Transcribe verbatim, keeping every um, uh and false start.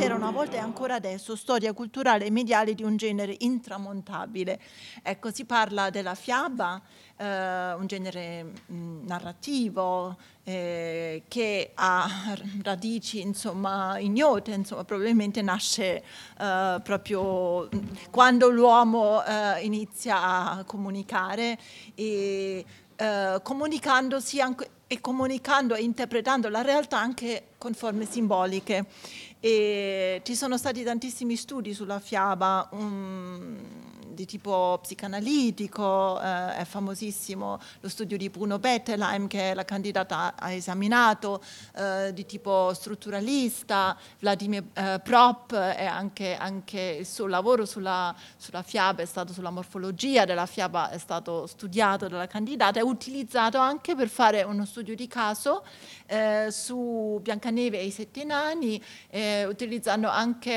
c'era una volta e ancora adesso storia culturale e mediale di un genere intramontabile. Ecco, si parla della fiaba, eh, un genere mh, narrativo eh, che ha radici insomma ignote, insomma probabilmente nasce eh, proprio quando l'uomo eh, inizia a comunicare e eh, comunicandosi anche e comunicando e interpretando la realtà anche con forme simboliche. E ci sono stati tantissimi studi sulla fiaba um, di tipo psicanalitico, eh, è famosissimo lo studio di Bruno Bettelheim che la candidata ha esaminato, eh, di tipo strutturalista, Vladimir eh, Prop e anche, anche il suo lavoro sulla, sulla fiaba è stato sulla morfologia della fiaba, è stato studiato dalla candidata, è utilizzato anche per fare uno studio di caso eh, su Biancaneve e i Sette Nani, eh, utilizzando anche